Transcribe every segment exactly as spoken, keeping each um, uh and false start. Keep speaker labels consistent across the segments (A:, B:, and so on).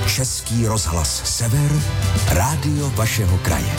A: Český rozhlas Sever, rádio vašeho kraje.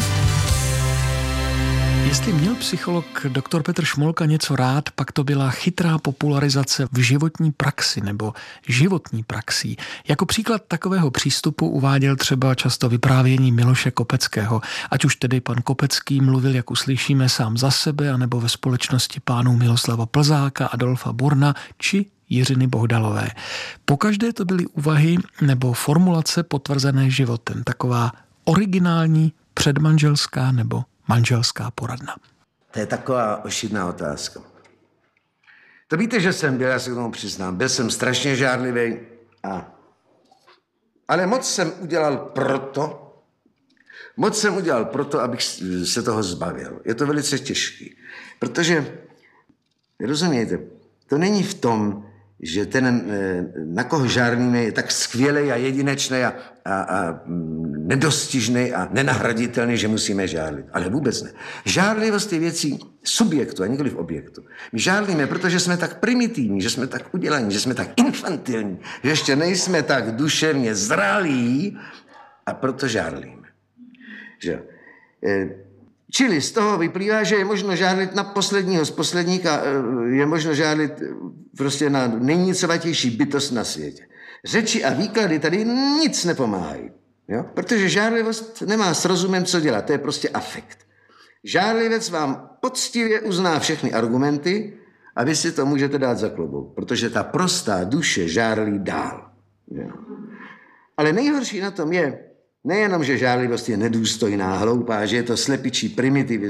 B: Jestli měl psycholog doktor Petr Šmolka něco rád, pak to byla chytrá popularizace v životní praxi nebo životní praxí. Jako příklad takového přístupu uváděl třeba často vyprávění Miloše Kopeckého, ať už tedy pan Kopecký mluvil, jak uslyšíme, sám za sebe, anebo ve společnosti pánů Miloslava Plzáka, Adolfa Burna či Jiřiny Bohdalové. Pokaždé to byly úvahy nebo formulace potvrzené životem, taková originální předmanželská nebo manželská poradna.
C: To je taková ošidná otázka. To víte, že jsem byl, já se k tomu přiznám, byl jsem strašně žárlivý, a... ale moc jsem udělal proto, moc jsem udělal proto, abych se toho zbavil. Je to velice těžký, protože, rozumějte, to není v tom, že ten, na koho žárlíme, je tak skvělý a jedinečný a, a, a nedostižný a nenahraditelný, že musíme žárlit. Ale vůbec ne. Žárlivost je věcí subjektu a nikoli v objektu. My žárlíme, protože jsme tak primitivní, že jsme tak udělaní, že jsme tak infantilní, že ještě nejsme tak duševně zralí a proto žárlíme. Že? Čili z toho vyplývá, že je možno žárlit na posledního z posledních a je možno žárlit prostě na nejnicovatější bytost na světě. Řeči a výklady tady nic nepomáhají, jo? Protože žárlivost nemá s rozumem co dělat, to je prostě afekt. Žárlivec vám poctivě uzná všechny argumenty a vy si to můžete dát za klobouk, protože ta prostá duše žárlí dál. Jo? Ale nejhorší na tom je, nejenom, že žárlivost je nedůstojná, hloupá, že je to slepičí primitiv,